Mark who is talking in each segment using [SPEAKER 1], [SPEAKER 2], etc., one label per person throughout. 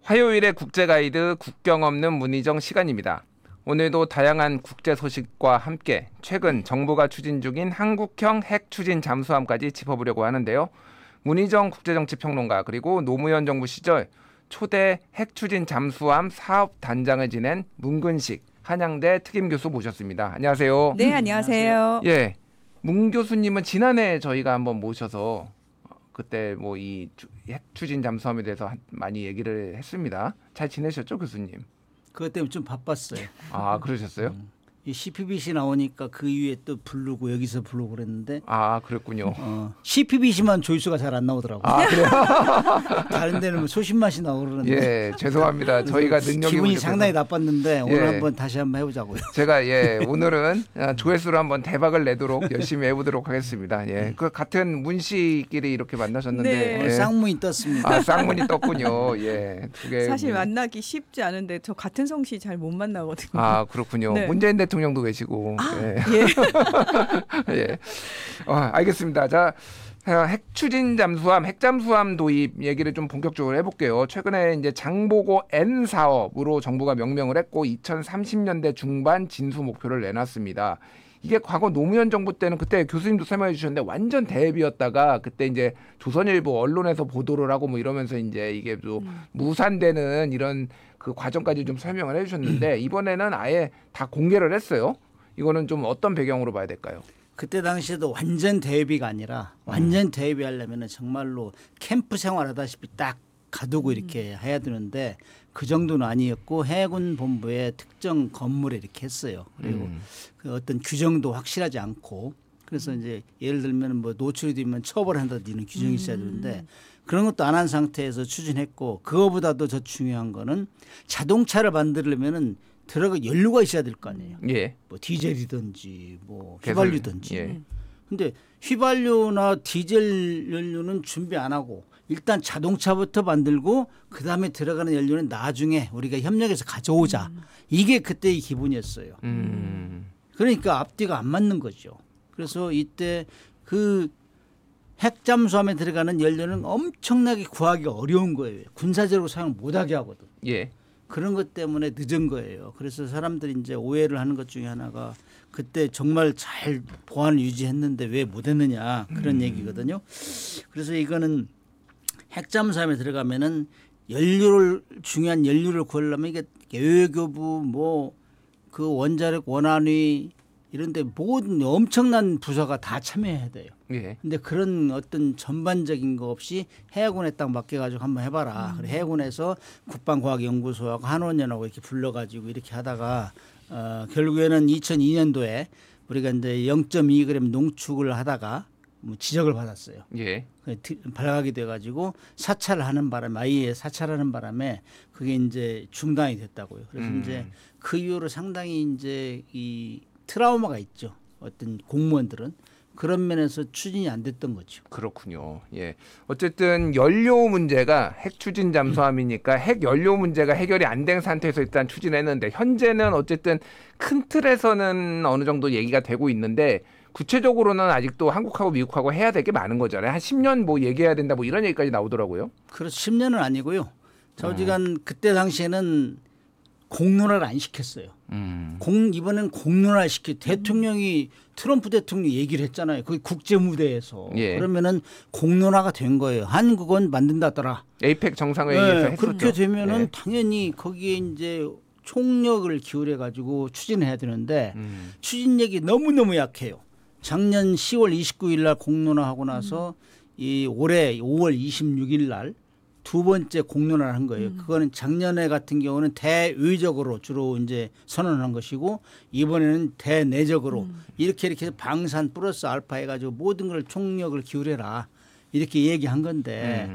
[SPEAKER 1] 화요일의 국제가이드 국경 없는 문희정 시간입니다. 오늘도 다양한 국제 소식과 함께 최근 정부가 추진 중인 한국형 핵 추진 잠수함까지 짚어보려고 하는데요. 문희정 국제정치평론가 그리고 노무현 정부 시절 초대 핵 추진 잠수함 사업단장을 지낸 문근식 한양대 특임교수 모셨습니다. 안녕하세요.
[SPEAKER 2] 네, 안녕하세요.
[SPEAKER 1] 예, 문 교수님은 지난해 저희가 한번 모셔서 그때 뭐 이 핵 추진 잠수함에 대해서 많이 얘기를 했습니다. 잘 지내셨죠, 교수님?
[SPEAKER 3] 그것 때문에 좀 바빴어요.
[SPEAKER 1] 아, 그러셨어요?
[SPEAKER 3] 이 CPBC 나오니까 그 이후에 또 부르고 여기서 부르고 그랬는데
[SPEAKER 1] 아, 그랬군요.
[SPEAKER 3] CPBC만 조회수가 잘 안 나오더라고요.
[SPEAKER 1] 아, 그래요?
[SPEAKER 3] 다른 데는 뭐 소신맛이 나오고 그러는데.
[SPEAKER 1] 예, 죄송합니다. 저희가 능력이
[SPEAKER 3] 기분이
[SPEAKER 1] 부족해서.
[SPEAKER 3] 상당히 나빴는데 오늘
[SPEAKER 1] 예.
[SPEAKER 3] 다시 한번 해보자고요.
[SPEAKER 1] 제가 오늘은 조회수로 한번 대박을 내도록 열심히 해보도록 하겠습니다. 예, 그 같은 문 씨끼리 이렇게 만나셨는데
[SPEAKER 2] 네.
[SPEAKER 3] 오늘
[SPEAKER 1] 예.
[SPEAKER 3] 쌍문이 떴습니다.
[SPEAKER 1] 아, 쌍문이 떴군요. 예, 두 개.
[SPEAKER 2] 사실 만나기 쉽지 않은데 저 같은 성씨 잘 못 만나거든요.
[SPEAKER 1] 아, 그렇군요.
[SPEAKER 2] 네.
[SPEAKER 1] 문재인 대통령도 계시고. 예.
[SPEAKER 2] 예.
[SPEAKER 1] 예. 알겠습니다. 자, 핵 추진 잠수함, 핵잠수함 도입 얘기를 좀 본격적으로 해볼게요. 최근에 이제 장보고 N 사업으로 정부가 명명을 했고 2030년대 중반 진수 목표를 내놨습니다. 이게 과거 노무현 정부 때는 그때 교수님도 설명해 주셨는데 완전 대비였다가 그때 이제 조선일보 언론에서 보도를 하고 뭐 이러면서 이제 이게 또 무산되는 이런 그 과정까지 좀 설명을 해 주셨는데 이번에는 아예 다 공개를 했어요. 이거는 좀 어떤 배경으로 봐야 될까요?
[SPEAKER 3] 그때 당시에도 완전 대비가 아니라 완전 대비하려면 정말로 캠프 생활하다시피 딱 가두고 이렇게 해야 되는데 그 정도는 아니었고 해군 본부의 특정 건물에 이렇게 했어요. 그리고 그 어떤 규정도 확실하지 않고 그래서 이제 예를 들면 뭐 노출이 되면 처벌한다든지 이런 규정이 있어야 되는데 그런 것도 안 한 상태에서 추진했고 그거보다도 더 중요한 거는 자동차를 만들려면은 들어가 연료가 있어야 될 거 아니에요.
[SPEAKER 1] 예.
[SPEAKER 3] 뭐 디젤이든지 뭐 휘발유든지.
[SPEAKER 1] 예.
[SPEAKER 3] 근데 휘발유나 디젤 연료는 준비 안 하고 일단 자동차부터 만들고 그다음에 들어가는 연료는 나중에 우리가 협력해서 가져오자. 이게 그때의 기분이었어요. 그러니까 앞뒤가 안 맞는 거죠. 그래서 이때 그 핵잠수함에 들어가는 연료는 엄청나게 구하기가 어려운 거예요. 군사적으로 사용 못하게 하거든.
[SPEAKER 1] 예.
[SPEAKER 3] 그런 것 때문에 늦은 거예요. 그래서 사람들이 이제 오해를 하는 것 중에 하나가 그때 정말 잘 보안을 유지했는데 왜 못했느냐 그런 얘기거든요. 그래서 이거는 핵잠수함에 들어가면은 중요한 연료를 구하려면 이게 외교부 뭐 그 원자력 원안위 이런데 모든 엄청난 부서가 다 참여해야 돼요.
[SPEAKER 1] 예.
[SPEAKER 3] 근데 그런 어떤 전반적인 거 없이 해군에 딱 맡겨가지고 한번 해봐라. 그래 해군에서 국방과학연구소하고 한원연하고 이렇게 불러가지고 이렇게 하다가 결국에는 2002년도에 우리가 이제 0.2g 농축을 하다가 뭐 지적을 받았어요.
[SPEAKER 1] 예.
[SPEAKER 3] 발각이 돼가지고 사찰을 하는 바람에 아예 사찰하는 바람에 그게 이제 중단이 됐다고요. 그래서 이제 그 이후로 상당히 이제 이 트라우마가 있죠. 어떤 공무원들은 그런 면에서 추진이 안 됐던 거죠.
[SPEAKER 1] 그렇군요. 예. 어쨌든 연료 문제가 핵 추진 잠수함이니까 핵 연료 문제가 해결이 안 된 상태에서 일단 추진했는데 현재는 어쨌든 큰 틀에서는 어느 정도 얘기가 되고 있는데 구체적으로는 아직도 한국하고 미국하고 해야 될 게 많은 거잖아요. 한 10년 뭐 얘기해야 된다 뭐 이런 얘기까지 나오더라고요.
[SPEAKER 3] 그래서 10년은 아니고요. 좌우지간 그때 당시에는 공론화를 안 시켰어요. 이번엔 공론화 대통령이 트럼프 대통령이 얘기를 했잖아요. 그게 국제 무대에서.
[SPEAKER 1] 예.
[SPEAKER 3] 그러면은 공론화가 된 거예요. 한국은 만든다더라.
[SPEAKER 1] 에이펙 정상회의에서
[SPEAKER 3] 네,
[SPEAKER 1] 했었죠.
[SPEAKER 3] 그렇게 되면은
[SPEAKER 1] 예.
[SPEAKER 3] 당연히 거기에 이제 총력을 기울여 가지고 추진해야 되는데 추진 얘기 너무너무 약해요. 작년 10월 29일 날 공론화하고 나서 이 올해 5월 26일 날 두 번째 공론화를 한 거예요. 그거는 작년에 같은 경우는 대외적으로 주로 이제 선언한 것이고 이번에는 대내적으로 이렇게 방산 플러스 알파 해가지고 모든 걸 총력을 기울여라 이렇게 얘기한 건데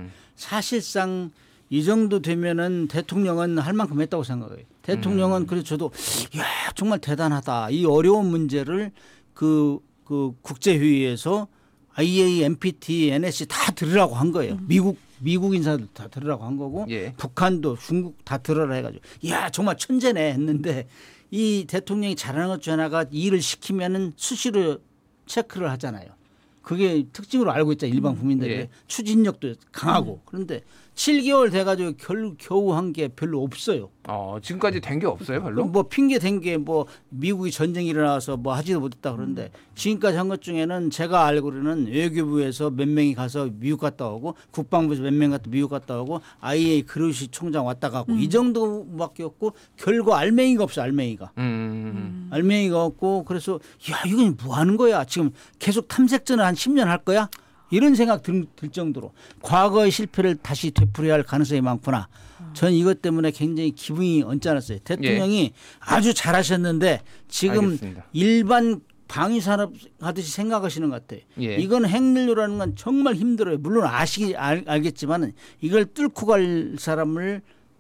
[SPEAKER 3] 사실상 이 정도 되면은 대통령은 할 만큼 했다고 생각해요. 대통령은 그래서 저도 야 정말 대단하다. 이 어려운 문제를 그 국제회의에서 IAEA, NPT, NSC 다 들으라고 한 거예요. 미국 인사들 다 들으라고 한 거고
[SPEAKER 1] 예.
[SPEAKER 3] 북한도 중국 다 들으라 해가지고 이야 정말 천재네 했는데 이 대통령이 잘하는 것 중 하나가 일을 시키면은 수시로 체크를 하잖아요. 그게 특징으로 알고 있잖아요. 일반 국민들이.
[SPEAKER 1] 예.
[SPEAKER 3] 추진력도 강하고. 그런데 7개월 돼가지고 겨우 한 게 별로 없어요.
[SPEAKER 1] 지금까지 된 게 없어요, 별로?
[SPEAKER 3] 뭐 핑계 댄 게 뭐 미국이 전쟁이 일어나서 뭐 하지도 못했다 그러는데 지금까지 한 것 중에는 제가 알고는 외교부에서 몇 명이 가서 미국 갔다 오고 국방부에서 몇 명 갔다 미국 갔다 오고 IA 그루시 총장 왔다 가고 이 정도밖에 없고 결과 알맹이가 없어 알맹이가. 알맹이가 없고 그래서 야 이건 뭐 하는 거야 지금 계속 탐색전을 한 10년 할 거야? 이런 생각 들 정도로 과거의 실패를 다시 되풀이할 가능성이 많구나. 저는 이것 때문에 굉장히 기분이 언짢았어요. 대통령이 아주 잘하셨는데 지금
[SPEAKER 1] 알겠습니다.
[SPEAKER 3] 일반 방위산업 하듯이 생각하시는 것 같아요. 이건 핵연료라는 건 정말 힘들어요. 물론 알겠지만 이걸 뚫고 갈 사람을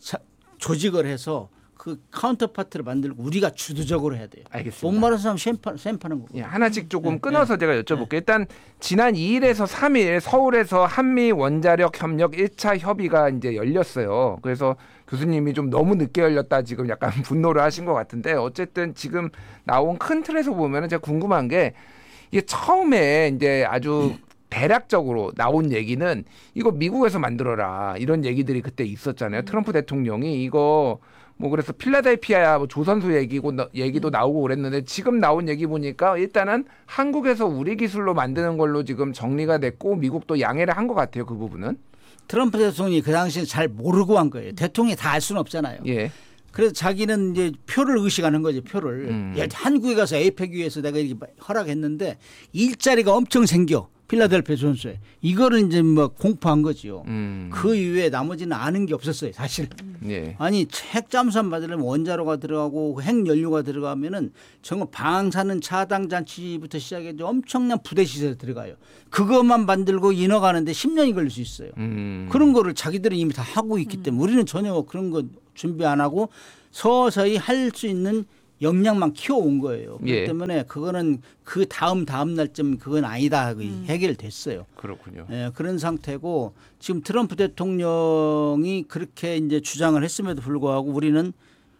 [SPEAKER 3] 조직을 해서 그 카운터파트를 만들고 우리가 주도적으로 해야 돼요.
[SPEAKER 1] 알겠습니다.
[SPEAKER 3] 목마른 사람 샘파는 거고.
[SPEAKER 1] 하나씩 조금 끊어서 제가 여쭤볼게요. 일단 지난 2일에서 3일 서울에서 한미 원자력 협력 1차 협의가 이제 열렸어요. 그래서 교수님이 좀 너무 늦게 열렸다 지금 약간 분노를 하신 것 같은데 어쨌든 지금 나온 큰 틀에서 보면은 제가 궁금한 게 이게 처음에 이제 아주 대략적으로 나온 얘기는 이거 미국에서 만들어라 이런 얘기들이 그때 있었잖아요. 트럼프 대통령이 이거 뭐 그래서 필라델피아 뭐 조선소 얘기도 나오고 그랬는데 지금 나온 얘기 보니까 일단은 한국에서 우리 기술로 만드는 걸로 지금 정리가 됐고 미국도 양해를 한 것 같아요. 그 부분은.
[SPEAKER 3] 트럼프 대통령이 그 당시에 잘 모르고 한 거예요. 대통령이 다 알 수는 없잖아요. 그래서 자기는 이제 표를 의식하는 거죠. 표를. 한국에 가서 에이펙 위에서 내가 이렇게 허락했는데 일자리가 엄청 생겨. 필라델피아 조선소에. 이거를 이제 뭐 공포한 거죠. 그 이후에 나머지는 아는 게 없었어요. 사실. 아니 핵잠수함 받으려면 원자로가 들어가고 핵연료가 들어가면은 정말 방사능 차단 장치부터 시작해서 엄청난 부대 시설이 들어가요. 그것만 만들고 인허가는데 10년이 걸릴 수 있어요. 그런 거를 자기들은 이미 다 하고 있기 때문에 우리는 전혀 그런 거 준비 안 하고 서서히 할 수 있는 역량만 키워온 거예요. 그렇기 때문에 그거는 그 다음 날쯤 그건 아니다. 해결됐어요.
[SPEAKER 1] 그렇군요.
[SPEAKER 3] 그런 상태고 지금 트럼프 대통령이 그렇게 이제 주장을 했음에도 불구하고 우리는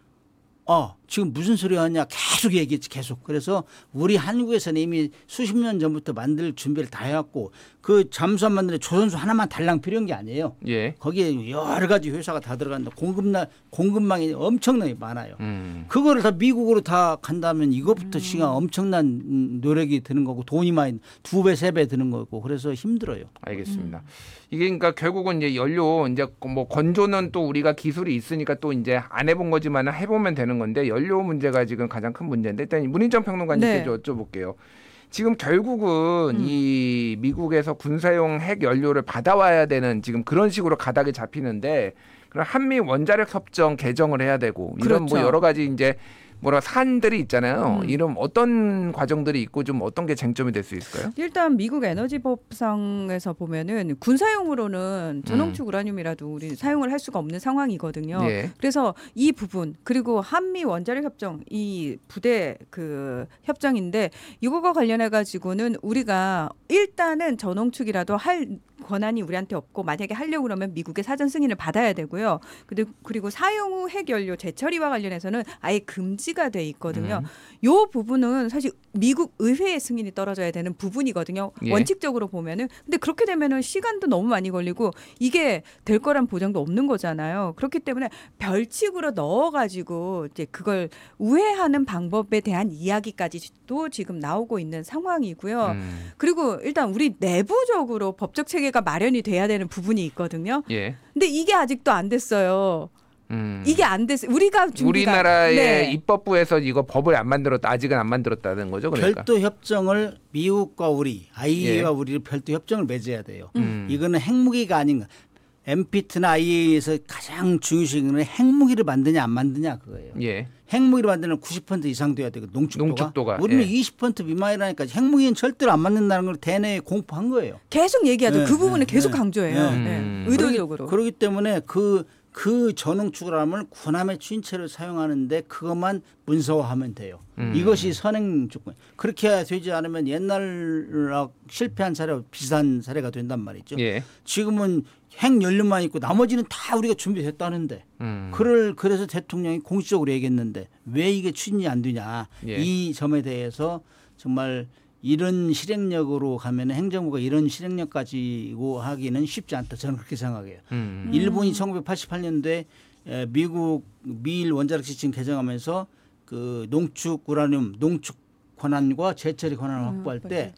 [SPEAKER 3] 지금 무슨 소리 하냐 계속 얘기했지 계속. 그래서 우리 한국에서는 이미 수십 년 전부터 만들 준비를 다 해왔고 그 잠수함 만드는 조선소 하나만 달랑 필요한 게 아니에요. 거기에 여러 가지 회사가 다 들어간다. 공급망이 엄청나게 많아요. 그거를 다 미국으로 다 간다면 이것부터 시간 엄청난 노력이 드는 거고 돈이 많이 2배, 3배 드는 거고 그래서 힘들어요.
[SPEAKER 1] 알겠습니다. 이게 그러니까 결국은 이제 연료 이제 뭐 건조는 또 우리가 기술이 있으니까 또 이제 안 해본 거지만 해보면 되는 건데 연료 문제가 지금 가장 큰 문제인데 일단 문희정 평론가님께 여쭤볼게요. 지금 결국은 이 미국에서 군사용 핵 연료를 받아와야 되는 지금 그런 식으로 가닥이 잡히는데 그럼 한미 원자력 협정 개정을 해야 되고 이런 뭐 여러 가지 이제 사안들이 있잖아요. 이런 어떤 과정들이 있고 좀 어떤 게 쟁점이 될 수 있을까요?
[SPEAKER 2] 일단 미국 에너지법상에서 보면은 군사용으로는 전원축 우라늄이라도 우리 사용을 할 수가 없는 상황이거든요. 그래서 이 부분 그리고 한미 원자력 협정 이 부대 그 협정인데 이거가 관련해 가지고는 우리가 일단은 전원축이라도 할 권한이 우리한테 없고 만약에 하려고 그러면 미국의 사전 승인을 받아야 되고요. 그리고 사용 후 핵연료 재처리와 관련해서는 아예 금지가 돼 있거든요. 이 부분은 사실 미국 의회의 승인이 떨어져야 되는 부분이거든요. 원칙적으로 보면은. 근데 그렇게 되면은 시간도 너무 많이 걸리고 이게 될 거란 보장도 없는 거잖아요. 그렇기 때문에 별칙으로 넣어가지고 이제 그걸 우회하는 방법에 대한 이야기까지도 지금 나오고 있는 상황이고요. 그리고 일단 우리 내부적으로 법적 체계가 마련이 돼야 되는 부분이 있거든요. 근데 이게 아직도 안 됐어요. 이게 안 됐어요.
[SPEAKER 1] 우리나라의 입법부에서 이거 법을 안 만들었다. 아직은 안 만들었다는 거죠. 그러니까.
[SPEAKER 3] 별도 협정을 미국과 우리, IAEA와 우리 별도 협정을 맺어야 돼요. 이거는 핵무기가 아닌가. NPT나 IAEA에서 가장 중요시하는 건 핵무기를 만드냐 안 만드냐 그거예요. 핵무기를 만드는 90% 이상 돼야 되고 농축도가. 우리는 20% 미만이라니까 핵무기는 절대로 안 만든다는 걸 대내에 공포한 거예요.
[SPEAKER 2] 계속 얘기하죠. 그 부분을 계속 강조해요. 의도적으로.
[SPEAKER 3] 그렇기 때문에 그 전원축을 군함의 추진체를 사용하는데 그것만 문서화하면 돼요. 이것이 선행 조건. 그렇게 되지 않으면 옛날 실패한 사례와 비슷한 사례가 된단 말이죠. 지금은 핵연료만 있고 나머지는 다 우리가 준비됐다는데 그래서 대통령이 공식적으로 얘기했는데 왜 이게 추진이 안 되냐. 이 점에 대해서 정말 이런 실행력으로 가면 행정부가 이런 실행력 가지고 하기는 쉽지 않다. 저는 그렇게 생각해요. 일본이 1988년도에 미일 원자력 시스템 개정하면서 그 농축 우라늄 농축 권한과 재처리 권한을 확보할 때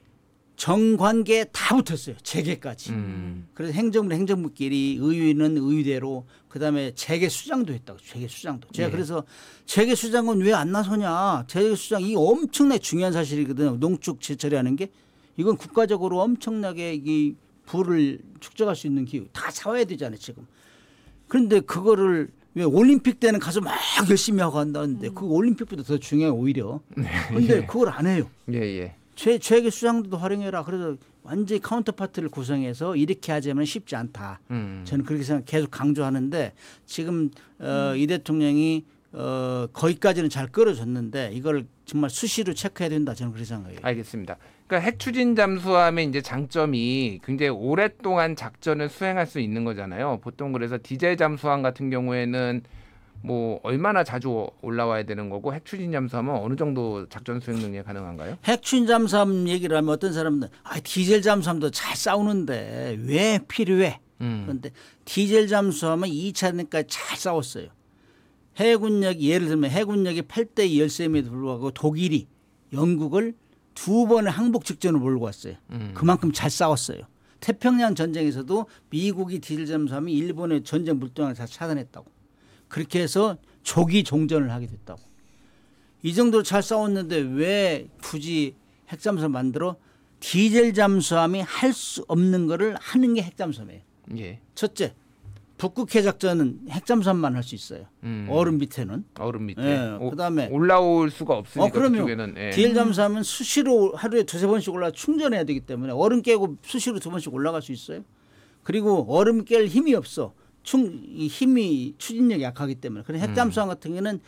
[SPEAKER 3] 정관계에 다 붙었어요. 재계까지. 그래서 행정부끼리 의회는 의대로 그다음에 재계 수장도 했다고. 재계 수장도. 제가 그래서 재계 수장은 왜 안 나서냐. 재계 수장 이 엄청나게 중요한 사실이거든요. 농축 재처리하는 게 이건 국가적으로 엄청나게 이 부를 축적할 수 있는 기후 다 사와야 되잖아요. 지금. 그런데 그거를 왜 올림픽 때는 가서 막 열심히 하고 한다는데 그 올림픽보다 더 중요해요. 오히려. 그런데 그걸 안 해요.
[SPEAKER 1] 예.
[SPEAKER 3] 재계 수장도 활용해라. 그래서 완전히 카운터파트를 구성해서 이렇게 하자면 쉽지 않다. 저는 그렇게 생각 계속 강조하는데 지금 이 대통령이 거기까지는 잘 끌어줬는데 이걸 정말 수시로 체크해야 된다. 저는 그렇게 생각해요.
[SPEAKER 1] 알겠습니다. 그러니까 핵 추진 잠수함의 이제 장점이 굉장히 오랫동안 작전을 수행할 수 있는 거잖아요. 보통 그래서 디젤 잠수함 같은 경우에는 뭐 얼마나 자주 올라와야 되는 거고 핵 추진 잠수함은 어느 정도 작전 수행 능력이 가능한가요?
[SPEAKER 3] 핵 추진 잠수함 얘기를 하면 어떤 사람들은 디젤 잠수함도 잘 싸우는데 왜 필요해? 그런데 디젤 잠수함은 2차 대전까지 잘 싸웠어요. 해군력이 예를 들면 해군력이 8대 열세임에도 불구하고 독일이 영국을 2번의 항복 직전으로 몰고 왔어요. 그만큼 잘 싸웠어요. 태평양 전쟁에서도 미국이 디젤 잠수함이 일본의 전쟁 물동을 다 차단했다고. 그렇게 해서 조기 종전을 하게 됐다고. 이 정도로 잘 싸웠는데 왜 굳이 핵잠수함 만들어? 디젤 잠수함이 할 수 없는 거를 하는 게 핵잠수함이에요.
[SPEAKER 1] 예.
[SPEAKER 3] 첫째, 북극해 작전은 핵잠수함만 할 수 있어요. 얼음 밑에는.
[SPEAKER 1] 얼음 밑에.
[SPEAKER 3] 예. 그다음에
[SPEAKER 1] 올라올 수가 없으니까
[SPEAKER 3] 그러면
[SPEAKER 1] 그쪽에는. 예.
[SPEAKER 3] 디젤 잠수함은 수시로 하루에 2-3번씩 올라 충전해야 되기 때문에 얼음 깨고 수시로 2번씩 올라갈 수 있어요. 그리고 얼음 깰 힘이 없어. 이 힘이 추진력이 약하기 때문에. 그래서 핵잠수함 같은 경우는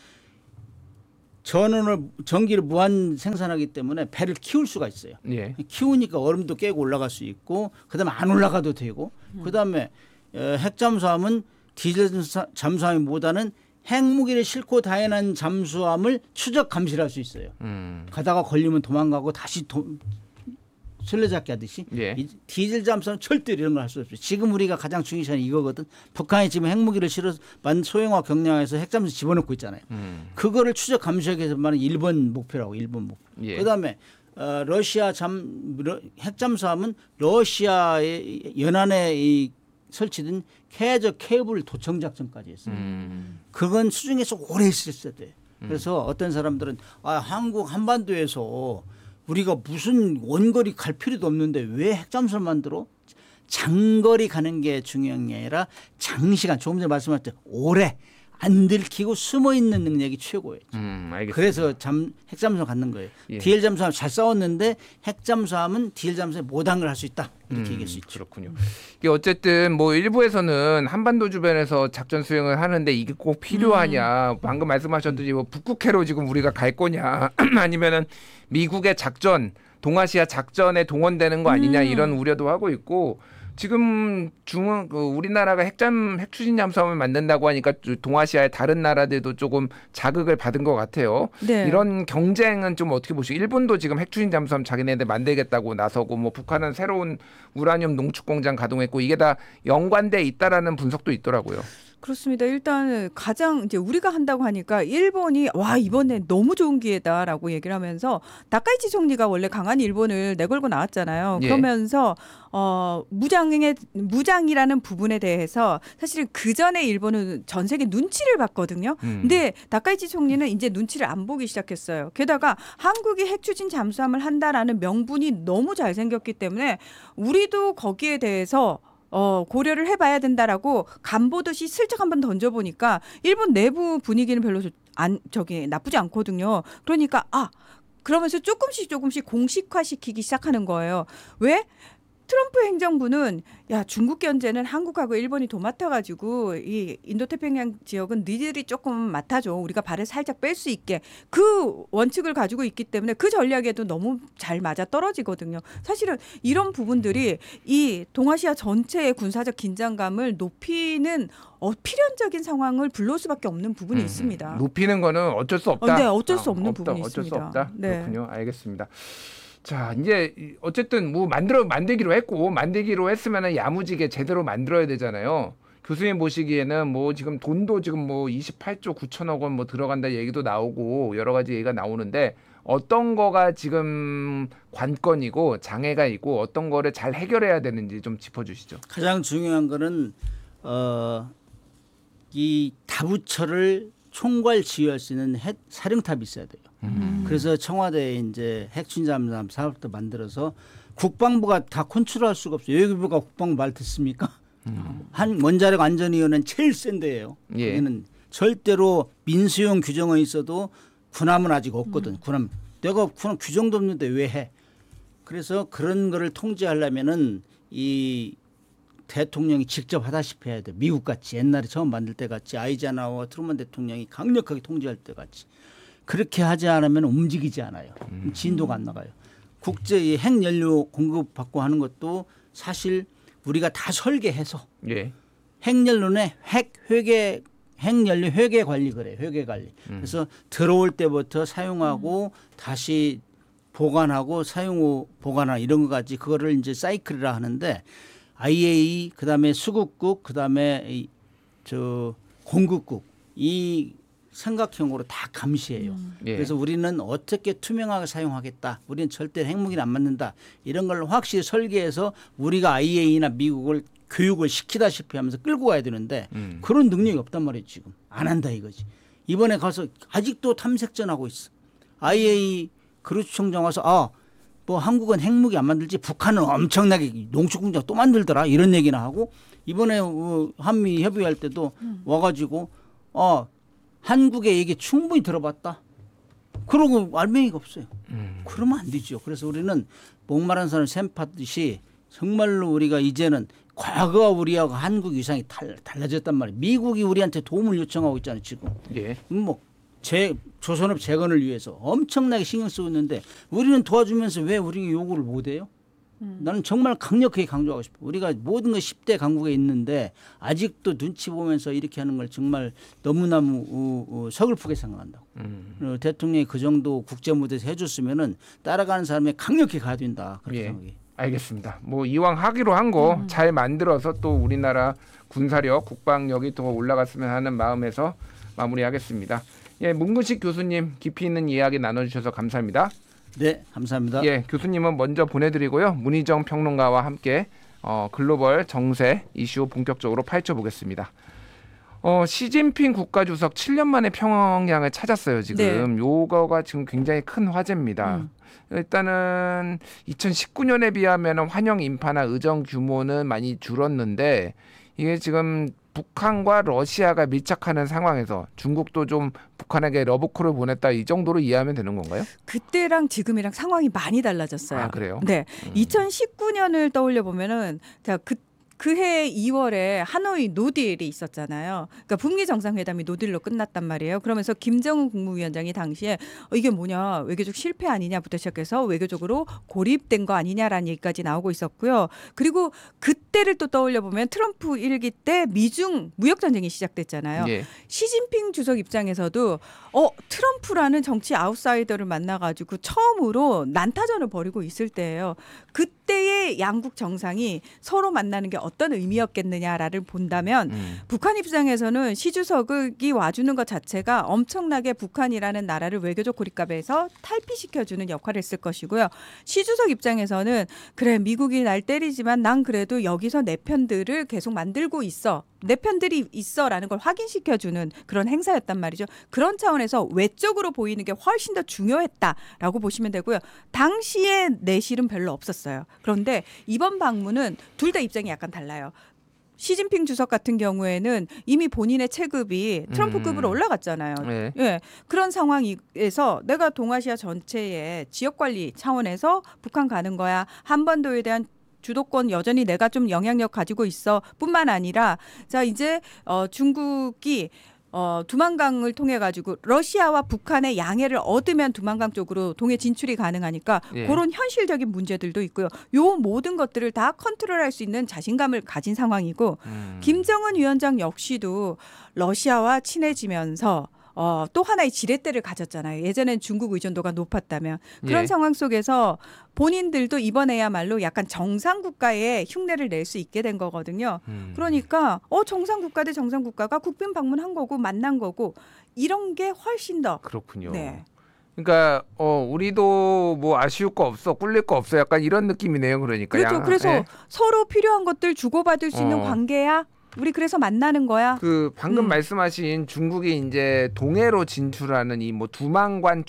[SPEAKER 3] 전기를 무한 생산하기 때문에 배를 키울 수가 있어요.
[SPEAKER 1] 예.
[SPEAKER 3] 키우니까 얼음도 깨고 올라갈 수 있고 그다음에 안 올라가도 되고 그다음에 핵잠수함은 디젤 잠수함보다는 핵무기를 싣고 다니는 잠수함을 추적 감시를 할 수 있어요. 가다가 걸리면 도망가고 다시 술래잡기 하듯이 이 디젤 잠수함은 절대 이런 걸 할 수 없어요. 지금 우리가 가장 중요한 이거거든. 북한이 지금 핵무기를 실어 소형화 경량화해서 핵잠수함 집어넣고 있잖아요. 그거를 추적 감시하기 위해서만 1번 목표라고 1번 목표. 그다음에 러시아 핵잠수함은 러시아의 연안에 설치된 해저 케이블 도청 작전까지 했어요. 그건 수중에서 오래 있었어야 돼. 그래서 어떤 사람들은 한국 한반도에서 우리가 무슨 원거리 갈 필요도 없는데 왜 핵잠수를 만들어? 장거리 가는 게 중요한 게 아니라 장시간 조금 전에 말씀하셨듯 오래 안 들키고 숨어 있는 능력이 최고예요.
[SPEAKER 1] 알겠습니다.
[SPEAKER 3] 그래서 핵잠수함 갖는 거예요. 디젤 잠수함 잘 싸웠는데 핵잠수함은 디젤 잠수함에 못한 걸 할 수 있다. 이렇게 얘기할 수 있죠.
[SPEAKER 1] 그렇군요. 이게 어쨌든 뭐 일부에서는 한반도 주변에서 작전 수행을 하는데 이게 꼭 필요하냐. 방금 말씀하셨듯이 뭐 북극해로 지금 우리가 갈 거냐 아니면은 미국의 작전 동아시아 작전에 동원되는 거 아니냐 이런 우려도 하고 있고 지금 우리나라가 핵 추진 잠수함을 만든다고 하니까 동아시아의 다른 나라들도 조금 자극을 받은 것 같아요.
[SPEAKER 2] 네.
[SPEAKER 1] 이런 경쟁은 좀 어떻게 보시고 일본도 지금 핵 추진 잠수함 자기네들 만들겠다고 나서고 뭐 북한은 새로운 우라늄 농축 공장 가동했고 이게 다 연관돼 있다라는 분석도 있더라고요.
[SPEAKER 2] 그렇습니다. 일단 가장 이제 우리가 한다고 하니까 일본이 이번에 너무 좋은 기회다라고 얘기를 하면서 다카이치 총리가 원래 강한 일본을 내걸고 나왔잖아요. 그러면서 무장이라는 부분에 대해서 사실은 그 전에 일본은 전 세계 눈치를 봤거든요. 근데 다카이치 총리는 이제 눈치를 안 보기 시작했어요. 게다가 한국이 핵추진 잠수함을 한다라는 명분이 너무 잘 생겼기 때문에 우리도 거기에 대해서 고려를 해봐야 된다라고 간보듯이 슬쩍 한번 던져보니까 일본 내부 분위기는 별로 나쁘지 않거든요. 그러니까 그러면서 조금씩 공식화시키기 시작하는 거예요. 왜? 트럼프 행정부는 중국 견제는 한국하고 일본이 도맡아가지고 이 인도태평양 지역은 니들이 조금 맡아줘. 우리가 발을 살짝 뺄 수 있게 그 원칙을 가지고 있기 때문에 그 전략에도 너무 잘 맞아 떨어지거든요. 사실은 이런 부분들이 이 동아시아 전체의 군사적 긴장감을 높이는 필연적인 상황을 불러올 수밖에 없는 부분이 있습니다.
[SPEAKER 1] 높이는 거는 어쩔 수 없다.
[SPEAKER 2] 네, 어쩔 수 없는
[SPEAKER 1] 없다.
[SPEAKER 2] 부분이
[SPEAKER 1] 어쩔
[SPEAKER 2] 있습니다.
[SPEAKER 1] 수 없다.
[SPEAKER 2] 네.
[SPEAKER 1] 그렇군요. 알겠습니다. 자, 이제 어쨌든 뭐 만들기로 했으면은 야무지게 제대로 만들어야 되잖아요. 교수님 보시기에는 뭐 지금 돈도 지금 뭐 28조 9천억 원 뭐 들어간다 얘기도 나오고 여러 가지 얘기가 나오는데 어떤 거가 지금 관건이고 장애가 있고 어떤 거를 잘 해결해야 되는지 좀 짚어주시죠.
[SPEAKER 3] 가장 중요한 거는 이 다부처를 총괄 지휘할 수 있는 사령탑이 있어야 돼요. 그래서 청와대에 이제 핵추진잠수함 사업도 만들어서 국방부가 다 컨트롤할 수가 없어요. 외교부가 국방부 말 듣습니까? 한 원자력 안전위원회는 제일 센 데예요.
[SPEAKER 1] 예.
[SPEAKER 3] 여기는 절대로 민수용 규정은 있어도 군함은 아직 없거든. 군함 내가 군함 규정도 없는데 왜 해? 그래서 그런 거를 통제하려면은 이 대통령이 직접 하다시피 해야 돼. 미국 같이 옛날에 처음 만들 때 같이 아이젠하워 트루먼 대통령이 강력하게 통제할 때 같이. 그렇게 하지 않으면 움직이지 않아요. 진도가 안 나가요. 국제 핵연료 공급받고 하는 것도 사실 우리가 다 설계해서
[SPEAKER 1] 예.
[SPEAKER 3] 핵연료에 핵연료 회계 관리 그래요. 회계 관리. 그래서 들어올 때부터 사용하고 다시 보관하고 사용 후 보관하고 이런 거까지 그거를 이제 사이클이라 하는데 IAEA 그다음에 수급국 그다음에 저 공급국 이 삼각형으로 다 감시해요.
[SPEAKER 1] 예.
[SPEAKER 3] 그래서 우리는 어떻게 투명하게 사용하겠다. 우리는 절대 핵무기를 안 만든다. 이런 걸 확실히 설계해서 우리가 IAEA나 미국을 교육을 시키다시피 하면서 끌고 가야 되는데 그런 능력이 없단 말이에요. 지금. 안 한다 이거지. 이번에 가서 아직도 탐색전하고 있어. IAEA 그루총장 와서 뭐 한국은 핵무기 안 만들지 북한은 엄청나게 농축공장 또 만들더라. 이런 얘기나 하고 이번에 한미 협의할 때도 와가지고 한국의 얘기 충분히 들어봤다. 그러고 알맹이가 없어요. 그러면 안 되죠. 그래서 우리는 목마른 산을 샘 파듯이 정말로 우리가 이제는 과거와 우리하고 한국 위상이 달라졌단 말이에요. 미국이 우리한테 도움을 요청하고 있잖아요. 지금.
[SPEAKER 1] 예.
[SPEAKER 3] 뭐 조선업 재건을 위해서 엄청나게 신경 쓰고 있는데 우리는 도와주면서 왜 우리 요구를 못해요? 나는 정말 강력하게 강조하고 싶어. 우리가 모든 것 10대 강국에 있는데 아직도 눈치 보면서 이렇게 하는 걸 정말 너무너무 서글프게 생각한다고. 대통령이 그 정도 국제 무대에서 해줬으면은 따라가는 사람이 강력히 가야 된다. 그렇게 생각해요.
[SPEAKER 1] 알겠습니다. 뭐 이왕 하기로 한 거 잘 만들어서 또 우리나라 군사력, 국방력이 더 올라갔으면 하는 마음에서 마무리하겠습니다. 예, 문근식 교수님 깊이 있는 이야기 나눠주셔서 감사합니다.
[SPEAKER 3] 네, 감사합니다.
[SPEAKER 1] 예, 교수님은 먼저 보내드리고요. 문희정 평론가와 함께 글로벌 정세 이슈 본격적으로 파헤쳐 보겠습니다. 시진핑 국가주석 7년 만에 평양을 찾았어요. 지금
[SPEAKER 2] 네.
[SPEAKER 1] 요거가 지금 굉장히 큰 화제입니다. 일단은 2019년에 비하면 환영 인파나 의정 규모는 많이 줄었는데 이게 지금 북한과 러시아가 밀착하는 상황에서 중국도 좀 북한에게 러브콜을 보냈다 이 정도로 이해하면 되는 건가요?
[SPEAKER 2] 그때랑 지금이랑 상황이 많이 달라졌어요.
[SPEAKER 1] 아, 그래요?
[SPEAKER 2] 네. 2019년을 떠올려 보면은 그해 2월에 하노이 노딜이 있었잖아요. 그러니까 북미 정상회담이 노딜로 끝났단 말이에요. 그러면서 김정은 국무위원장이 당시에 이게 뭐냐 외교적 실패 아니냐부터 시작해서 외교적으로 고립된 거 아니냐라는 얘기까지 나오고 있었고요. 그리고 그때를 또 떠올려 보면 트럼프 일기 때 미중 무역 전쟁이 시작됐잖아요.
[SPEAKER 1] 예.
[SPEAKER 2] 시진핑 주석 입장에서도 트럼프라는 정치 아웃사이더를 만나가지고 처음으로 난타전을 벌이고 있을 때예요. 그때의 양국 정상이 서로 만나는 게 어떤 의미였겠느냐를 본다면 북한 입장에서는 시 주석이 와주는 것 자체가 엄청나게 북한이라는 나라를 외교적 고립감에서 탈피시켜주는 역할을 했을 것이고요. 시 주석 입장에서는 그래 미국이 날 때리지만 난 그래도 여기서 내 편들을 계속 만들고 있어. 내 편들이 있어라는 걸 확인시켜주는 그런 행사였단 말이죠. 그런 차원에서 외적으로 보이는 게 훨씬 더 중요했다라고 보시면 되고요. 당시에 내실은 별로 없었어요. 그런데 이번 방문은 둘 다 입장이 약간 달라요. 시진핑 주석 같은 경우에는 이미 본인의 체급이 트럼프급으로 올라갔잖아요.
[SPEAKER 1] 네.
[SPEAKER 2] 예, 그런 상황에서 내가 동아시아 전체의 지역관리 차원에서 북한 가는 거야. 한반도에 대한 주도권 여전히 내가 좀 영향력 가지고 있어 뿐만 아니라 자 이제 중국이 두만강을 통해 가지고 러시아와 북한의 양해를 얻으면 두만강 쪽으로 동해 진출이 가능하니까
[SPEAKER 1] 예.
[SPEAKER 2] 그런 현실적인 문제들도 있고요. 요 모든 것들을 다 컨트롤할 수 있는 자신감을 가진 상황이고 김정은 위원장 역시도 러시아와 친해지면서 또 하나의 지렛대를 가졌잖아요. 예전엔 중국 의존도가 높았다면 그런
[SPEAKER 1] 예.
[SPEAKER 2] 상황 속에서 본인들도 이번에야말로 약간 정상 국가에 흉내를 낼 수 있게 된 거거든요. 그러니까 정상 국가 대 정상 국가가 국빈 방문한 거고 만난 거고 이런 게 훨씬 더
[SPEAKER 1] 그렇군요.
[SPEAKER 2] 네.
[SPEAKER 1] 그러니까 우리도 뭐 아쉬울 거 없어, 꿀릴 거 없어, 약간 이런 느낌이네요. 그러니까.
[SPEAKER 2] 그렇죠. 그래서
[SPEAKER 1] 예.
[SPEAKER 2] 서로 필요한 것들 주고받을 수 있는 관계야. 우리 그래서 만나는 거야.
[SPEAKER 1] 그 방금 말씀하신 중국이 이제 동해로 진출하는 이 뭐 두만강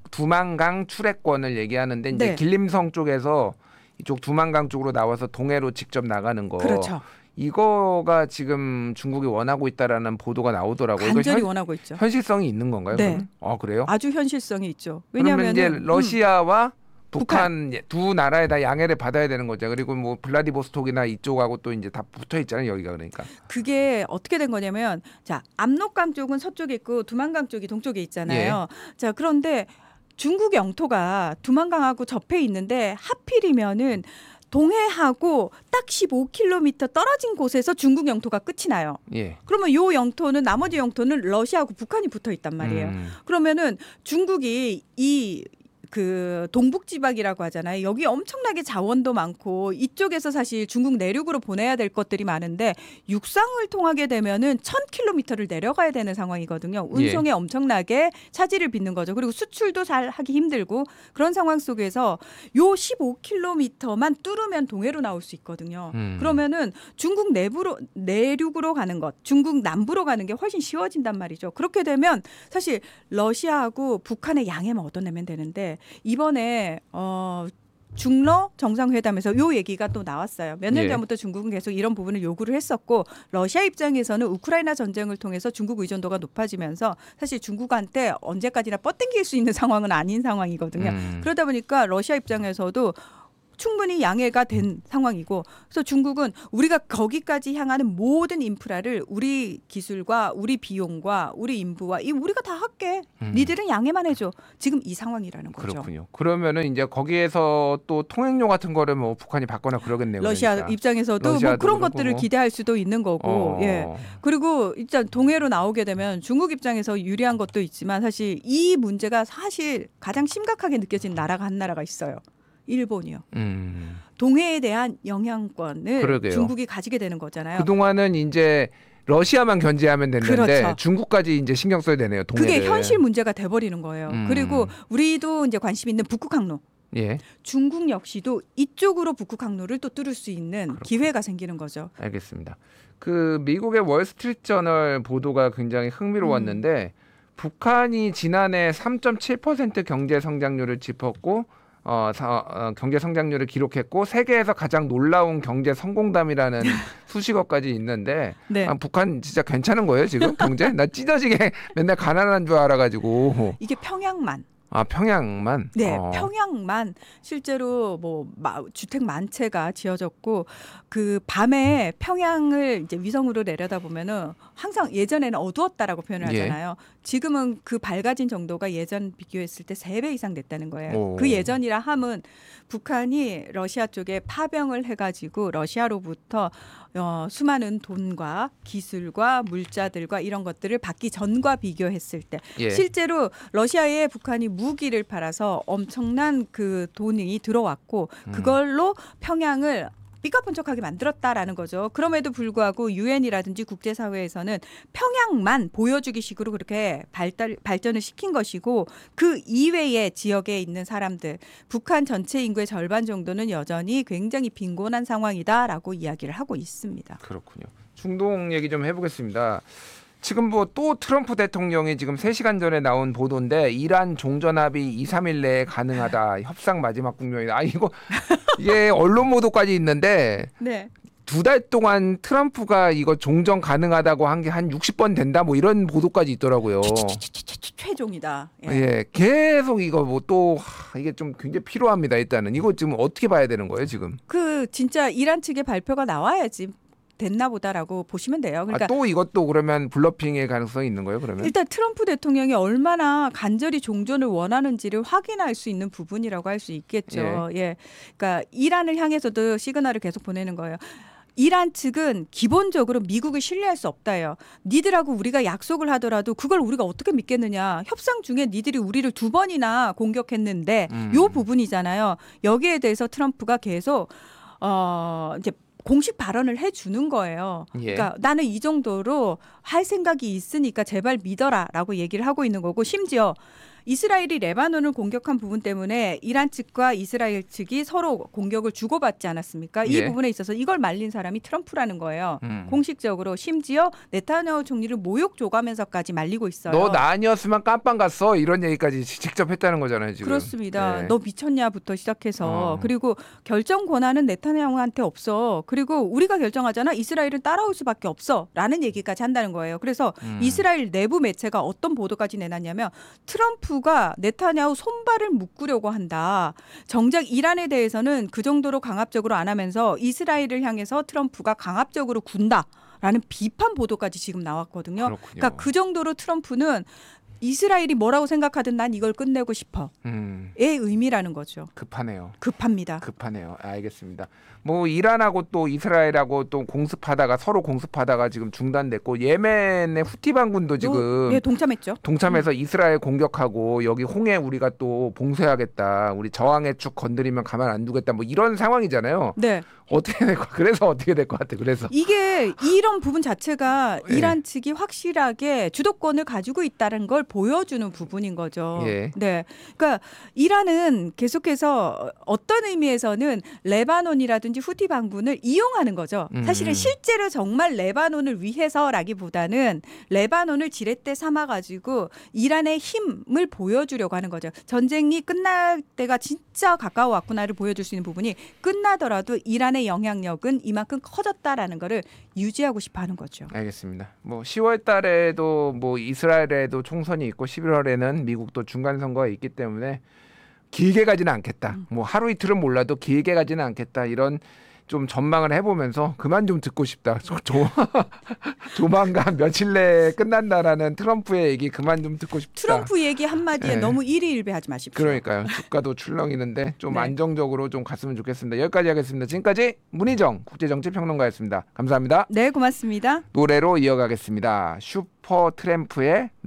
[SPEAKER 1] 출애권을 얘기하는데 이제
[SPEAKER 2] 네.
[SPEAKER 1] 길림성 쪽에서 이쪽 두만강 쪽으로 나와서 동해로 직접 나가는 거.
[SPEAKER 2] 그렇죠.
[SPEAKER 1] 이거가 지금 중국이 원하고 있다라는 보도가 나오더라고요.
[SPEAKER 2] 간절히 원하고 있죠.
[SPEAKER 1] 현실성이 있는 건가요?
[SPEAKER 2] 네.
[SPEAKER 1] 그러면? 그래요?
[SPEAKER 2] 아주 현실성이 있죠.
[SPEAKER 1] 그러면
[SPEAKER 2] 왜냐하면
[SPEAKER 1] 이제 러시아와 북한 두 나라에 다 양해를 받아야 되는 거죠. 그리고 뭐 블라디보스톡이나 이쪽하고 또 이제 다 붙어 있잖아요. 여기가 그러니까.
[SPEAKER 2] 그게 어떻게 된 거냐면 자 압록강 쪽은 서쪽에 있고 두만강 쪽이 동쪽에 있잖아요. 자 그런데 중국 영토가 두만강하고 접해 있는데 하필이면은 동해하고 딱 15km 떨어진 곳에서 중국 영토가 끝이 나요.
[SPEAKER 1] 예.
[SPEAKER 2] 그러면 요 영토는 나머지 영토는 러시아하고 북한이 붙어 있단 말이에요. 그러면은 중국이 그 동북 지방이라고 하잖아요. 여기 엄청나게 자원도 많고 이쪽에서 사실 중국 내륙으로 보내야 될 것들이 많은데 육상을 통하게 되면은 1000km를 내려가야 되는 상황이거든요. 운송에 엄청나게 차질을 빚는 거죠. 그리고 수출도 잘 하기 힘들고 그런 상황 속에서 요 15km만 뚫으면 동해로 나올 수 있거든요. 그러면은 중국 내륙으로 가는 것, 중국 남부로 가는 게 훨씬 쉬워진단 말이죠. 그렇게 되면 사실 러시아하고 북한의 양해만 얻어내면 되는데 이번에 중러 정상회담에서 요 얘기가 또 나왔어요. 몇 년 전부터 중국은 계속 이런 부분을 요구를 했었고 러시아 입장에서는 우크라이나 전쟁을 통해서 중국 의존도가 높아지면서 사실 중국한테 언제까지나 뻗당길 수 있는 상황은 아닌 상황이거든요. 그러다 보니까 러시아 입장에서도 충분히 양해가 된 상황이고 그래서 중국은 우리가 거기까지 향하는 모든 인프라를 우리 기술과 우리 비용과 우리 인부와 우리가 다 할게. 니들은 양해만 해줘. 지금 이 상황이라는 거죠.
[SPEAKER 1] 그렇군요. 그러면은 이제 거기에서 또 통행료 같은 거를 뭐 북한이 받거나 그러겠네요.
[SPEAKER 2] 러시아
[SPEAKER 1] 그러니까.
[SPEAKER 2] 입장에서도 뭐 그런 것들을 기대할 수도 있는 거고. 예. 그리고 일단 동해로 나오게 되면 중국 입장에서 유리한 것도 있지만 사실 이 문제가 사실 가장 심각하게 느껴진 나라가 한 나라가 있어요. 일본이요. 동해에 대한 영향권을
[SPEAKER 1] 그러게요.
[SPEAKER 2] 중국이 가지게 되는 거잖아요.
[SPEAKER 1] 그동안은 이제 러시아만 견제하면 됐는데
[SPEAKER 2] 그렇죠.
[SPEAKER 1] 중국까지 이제 신경 써야 되네요. 동해를.
[SPEAKER 2] 그게 현실 문제가 돼버리는 거예요. 그리고 우리도 이제 관심 있는 북극 항로.
[SPEAKER 1] 예.
[SPEAKER 2] 중국 역시도 이쪽으로 북극 항로를 또 뚫을 수 있는 기회가 생기는 거죠.
[SPEAKER 1] 알겠습니다. 그 미국의 월스트리트저널 보도가 굉장히 흥미로웠는데 북한이 지난해 3.7% 경제 성장률을 짚었고 경제 성장률을 기록했고 세계에서 가장 놀라운 경제 성공담이라는 수식어까지 있는데
[SPEAKER 2] 네.
[SPEAKER 1] 북한 진짜 괜찮은 거예요 지금 경제? 나 찢어지게 맨날 가난한 줄 알아가지고.
[SPEAKER 2] 이게 평양만.
[SPEAKER 1] 평양만?
[SPEAKER 2] 네, 평양만 실제로 뭐 주택 만 채가 지어졌고 그 밤에 평양을 이제 위성으로 내려다보면은 항상 예전에는 어두웠다라고 표현을 하잖아요. 지금은 그 밝아진 정도가 예전 비교했을 때 3배 이상 됐다는 거예요. 그 예전이라 함은 북한이 러시아 쪽에 파병을 해가지고 러시아로부터 수많은 돈과 기술과 물자들과 이런 것들을 받기 전과 비교했을 때 실제로 러시아에 북한이 무기를 팔아서 엄청난 그 돈이 들어왔고 그걸로 평양을 삐까뻔쩍하게 만들었다라는 거죠. 그럼에도 불구하고 유엔이라든지 국제사회에서는 평양만 보여주기 식으로 그렇게 발전을 시킨 것이고 그 이외의 지역에 있는 사람들 북한 전체 인구의 절반 정도는 여전히 굉장히 빈곤한 상황이다라고 이야기를 하고 있습니다.
[SPEAKER 1] 그렇군요. 중동 얘기 좀 해보겠습니다. 지금 뭐 또 트럼프 대통령이 지금 3시간 전에 나온 보도인데 이란 종전합의 2, 3일 내에 가능하다. 협상 마지막 국면이다. 이게 언론 보도까지 있는데
[SPEAKER 2] 네.
[SPEAKER 1] 2달 동안 트럼프가 이거 종전 가능하다고 한 게 한 60번 된다. 뭐 이런 보도까지 있더라고요.
[SPEAKER 2] 최종이다.
[SPEAKER 1] 예, 계속 이거 뭐 또 이게 좀 굉장히 필요합니다. 일단은 이거 지금 어떻게 봐야 되는 거예요, 지금?
[SPEAKER 2] 그 진짜 이란 측의 발표가 나와야지. 됐나 보다라고 보시면 돼요. 그러니까
[SPEAKER 1] 또 이것도 그러면 블러핑의 가능성이 있는 거예요, 그러면?
[SPEAKER 2] 일단 트럼프 대통령이 얼마나 간절히 종전을 원하는지를 확인할 수 있는 부분이라고 할 수 있겠죠. 예. 그러니까 이란을 향해서도 시그널을 계속 보내는 거예요. 이란 측은 기본적으로 미국을 신뢰할 수 없다예요. 니들하고 우리가 약속을 하더라도 그걸 우리가 어떻게 믿겠느냐. 협상 중에 니들이 우리를 2번이나 공격했는데 요 부분이잖아요. 여기에 대해서 트럼프가 계속 이제 공식 발언을 해주는 거예요.
[SPEAKER 1] 예.
[SPEAKER 2] 그러니까 나는 이 정도로 할 생각이 있으니까 제발 믿어라라고 얘기를 하고 있는 거고 심지어 이스라엘이 레바논을 공격한 부분 때문에 이란 측과 이스라엘 측이 서로 공격을 주고받지 않았습니까? 이
[SPEAKER 1] 예.
[SPEAKER 2] 부분에 있어서 이걸 말린 사람이 트럼프라는 거예요. 공식적으로 심지어 네타냐후 총리를 모욕 줘가면서까지 말리고 있어요.
[SPEAKER 1] 너 나 아니었으면 깜빵 갔어 이런 얘기까지 직접 했다는 거잖아요 지금.
[SPEAKER 2] 그렇습니다.
[SPEAKER 1] 네.
[SPEAKER 2] 너 미쳤냐부터 시작해서 그리고 결정 권한은 네타냐후한테 없어. 그리고 우리가 결정하잖아. 이스라엘은 따라올 수밖에 없어라는 얘기까지 한다는 거예요. 그래서 이스라엘 내부 매체가 어떤 보도까지 내놨냐면 트럼프가 네타냐후 손발을 묶으려고 한다. 정작 이란에 대해서는 그 정도로 강압적으로 안 하면서 이스라엘을 향해서 트럼프가 강압적으로 군다라는 비판 보도까지 지금 나왔거든요.
[SPEAKER 1] 그렇군요.
[SPEAKER 2] 그러니까 그 정도로 트럼프는 이스라엘이 뭐라고 생각하든 난 이걸 끝내고 싶어의 의미라는 거죠.
[SPEAKER 1] 급하네요.
[SPEAKER 2] 급합니다.
[SPEAKER 1] 급하네요. 알겠습니다. 뭐 이란하고 또 이스라엘하고 또 공습하다가 서로 공습하다가 지금 중단됐고 예멘의 후티 반군도 지금
[SPEAKER 2] 예, 동참했죠.
[SPEAKER 1] 동참해서 이스라엘 공격하고 여기 홍해 우리가 또 봉쇄하겠다. 우리 저항의 축 건드리면 가만 안 두겠다. 뭐 이런 상황이잖아요.
[SPEAKER 2] 네.
[SPEAKER 1] 어떻게 될 거? 그래서 어떻게 될 것 같아? 그래서
[SPEAKER 2] 이게 이런 부분 자체가
[SPEAKER 1] 예.
[SPEAKER 2] 이란 측이 확실하게 주도권을 가지고 있다는 걸 보여주는 부분인 거죠.
[SPEAKER 1] 예.
[SPEAKER 2] 네. 그러니까 이란은 계속해서 어떤 의미에서는 레바논이라든지 후티 반군을 이용하는 거죠. 사실은 실제로 정말 레바논을 위해서라기보다는 레바논을 지렛대 삼아가지고 이란의 힘을 보여주려고 하는 거죠. 전쟁이 끝날 때가 진짜 가까워왔구나를 보여줄 수 있는 부분이 끝나더라도 이란의 영향력은 이만큼 커졌다라는 거를 유지하고 싶어하는 거죠.
[SPEAKER 1] 알겠습니다. 뭐 10월 달에도 뭐 이스라엘에도 총선이 있고 11월에는 미국도 중간 선거가 있기 때문에 길게 가지는 않겠다. 뭐 하루 이틀은 몰라도 길게 가지는 않겠다. 이런 좀 전망을 해보면서 그만 좀 듣고 싶다. 조만간 며칠 내에 끝난다라는 트럼프의 얘기 그만 좀 듣고 싶다.
[SPEAKER 2] 트럼프 얘기 한마디에
[SPEAKER 1] 네.
[SPEAKER 2] 너무 일희일비하지 마십시오.
[SPEAKER 1] 그러니까요. 주가도 출렁이는데 좀
[SPEAKER 2] 네.
[SPEAKER 1] 안정적으로 좀 갔으면 좋겠습니다. 여기까지 하겠습니다. 지금까지 문희정 국제정치평론가였습니다. 감사합니다.
[SPEAKER 2] 네, 고맙습니다.
[SPEAKER 1] 노래로 이어가겠습니다. 슈퍼트램프의